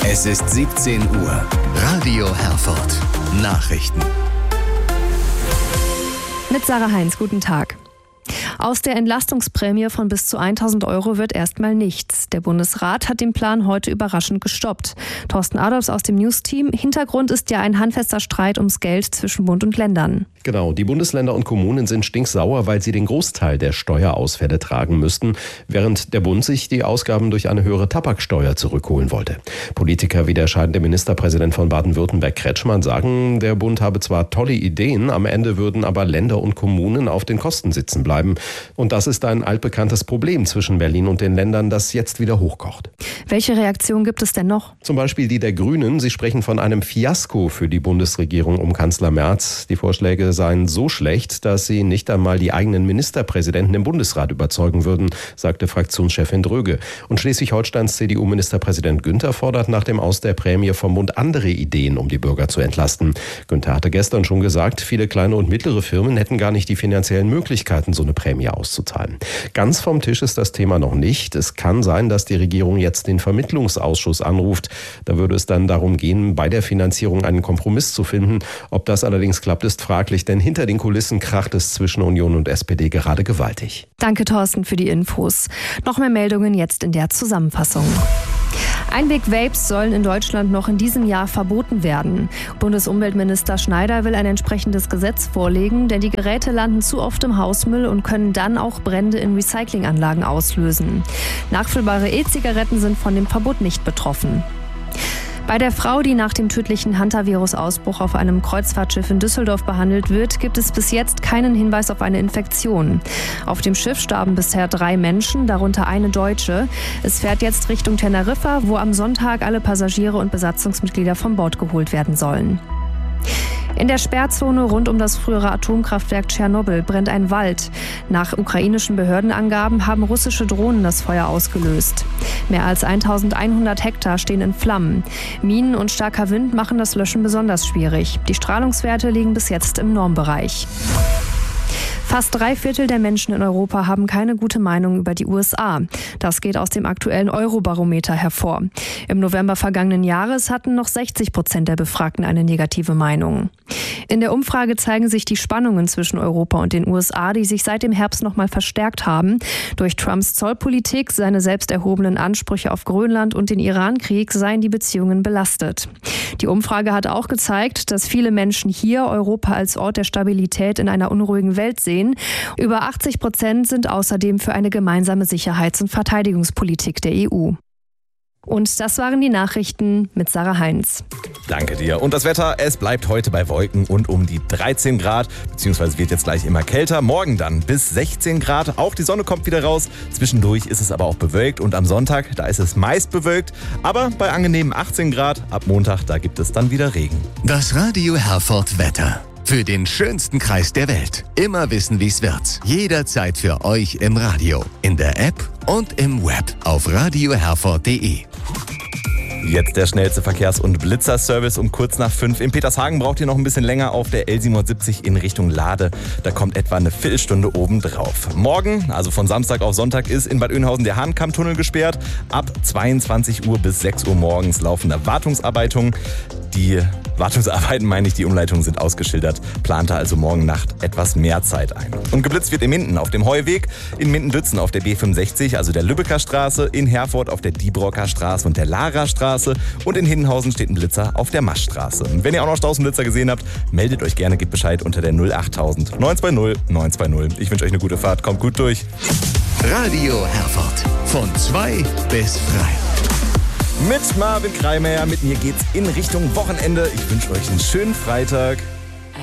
Es ist 17 Uhr. Radio Herford. Nachrichten. Mit Sarah Heinz, guten Tag. Aus der Entlastungsprämie von bis zu 1.000 € wird erstmal nichts. Der Bundesrat hat den Plan heute überraschend gestoppt. Thorsten Adolfs aus dem News-Team. Hintergrund ist ja ein handfester Streit ums Geld zwischen Bund und Ländern. Genau, die Bundesländer und Kommunen sind stinksauer, weil sie den Großteil der Steuerausfälle tragen müssten, während der Bund sich die Ausgaben durch eine höhere Tabaksteuer zurückholen wollte. Politiker wie der scheidende Ministerpräsident von Baden-Württemberg Kretschmann sagen, der Bund habe zwar tolle Ideen, am Ende würden aber Länder und Kommunen auf den Kosten sitzen bleiben. Und das ist ein altbekanntes Problem zwischen Berlin und den Ländern, das jetzt wieder hochkocht. Welche Reaktion gibt es denn noch? Zum Beispiel die der Grünen. Sie sprechen von einem Fiasko für die Bundesregierung um Kanzler Merz. Die Vorschläge seien so schlecht, dass sie nicht einmal die eigenen Ministerpräsidenten im Bundesrat überzeugen würden, sagte Fraktionschefin Dröge. Und Schleswig-Holsteins CDU-Ministerpräsident Günther fordert nach dem Aus der Prämie vom Bund andere Ideen, um die Bürger zu entlasten. Günther hatte gestern schon gesagt, viele kleine und mittlere Firmen hätten gar nicht die finanziellen Möglichkeiten, so eine Prämie auszuzahlen. Ganz vom Tisch ist das Thema noch nicht. Es kann sein, dass die Regierung jetzt den Vermittlungsausschuss anruft. Da würde es dann darum gehen, bei der Finanzierung einen Kompromiss zu finden. Ob das allerdings klappt, ist fraglich, denn hinter den Kulissen kracht es zwischen Union und SPD gerade gewaltig. Danke, Thorsten, für die Infos. Noch mehr Meldungen jetzt in der Zusammenfassung. Einweg-Vapes sollen in Deutschland noch in diesem Jahr verboten werden. Bundesumweltminister Schneider will ein entsprechendes Gesetz vorlegen, denn die Geräte landen zu oft im Hausmüll und können dann auch Brände in Recyclinganlagen auslösen. Nachfüllbare E-Zigaretten sind von dem Verbot nicht betroffen. Bei der Frau, die nach dem tödlichen Hantavirus-Ausbruch auf einem Kreuzfahrtschiff in Düsseldorf behandelt wird, gibt es bis jetzt keinen Hinweis auf eine Infektion. Auf dem Schiff starben bisher 3 Menschen, darunter eine Deutsche. Es fährt jetzt Richtung Teneriffa, wo am Sonntag alle Passagiere und Besatzungsmitglieder vom Bord geholt werden sollen. In der Sperrzone rund um das frühere Atomkraftwerk Tschernobyl brennt ein Wald. Nach ukrainischen Behördenangaben haben russische Drohnen das Feuer ausgelöst. Mehr als 1.100 Hektar stehen in Flammen. Minen und starker Wind machen das Löschen besonders schwierig. Die Strahlungswerte liegen bis jetzt im Normbereich. Fast 3/4 der Menschen in Europa haben keine gute Meinung über die USA. Das geht aus dem aktuellen Eurobarometer hervor. Im November vergangenen Jahres hatten noch 60% der Befragten eine negative Meinung. In der Umfrage zeigen sich die Spannungen zwischen Europa und den USA, die sich seit dem Herbst noch mal verstärkt haben. Durch Trumps Zollpolitik, seine selbst erhobenen Ansprüche auf Grönland und den Irankrieg seien die Beziehungen belastet. Die Umfrage hat auch gezeigt, dass viele Menschen hier Europa als Ort der Stabilität in einer unruhigen Welt sehen. Über 80% sind außerdem für eine gemeinsame Sicherheits- und Verteidigungspolitik der EU. Und das waren die Nachrichten mit Sarah Heinz. Danke dir. Und das Wetter, es bleibt heute bei Wolken und um die 13 Grad, beziehungsweise wird jetzt gleich immer kälter. Morgen dann bis 16 Grad. Auch die Sonne kommt wieder raus. Zwischendurch ist es aber auch bewölkt und am Sonntag, da ist es meist bewölkt. Aber bei angenehmen 18 Grad, ab Montag, da gibt es dann wieder Regen. Das Radio Herford Wetter. Für den schönsten Kreis der Welt. Immer wissen, wie's wird. Jederzeit für euch im Radio, in der App und im Web auf radioherford.de. Jetzt der schnellste Verkehrs- und Blitzerservice um kurz nach 5. In Petershagen braucht ihr noch ein bisschen länger auf der L77 in Richtung Lade. Da kommt etwa eine Viertelstunde oben drauf. Morgen, also von Samstag auf Sonntag, ist in Bad Oeynhausen der Hahnkammtunnel gesperrt. Ab 22 Uhr bis 6 Uhr morgens laufen da Wartungsarbeiten. Die Umleitungen sind ausgeschildert. Plante also morgen Nacht etwas mehr Zeit ein. Und geblitzt wird in Minden auf dem Heuweg, in Minden-Dützen auf der B65, also der Lübecker Straße, in Herford auf der Diebrocker Straße und der Lara Straße und in Hindenhausen steht ein Blitzer auf der Maschstraße. Und wenn ihr auch noch Stausenblitzer gesehen habt, meldet euch gerne, gebt Bescheid unter der 08000 920 920. Ich wünsche euch eine gute Fahrt, kommt gut durch. Radio Herford von 2 bis 3. Mit Marvin Kreimeyer, mit mir geht's in Richtung Wochenende. Ich wünsche euch einen schönen Freitag.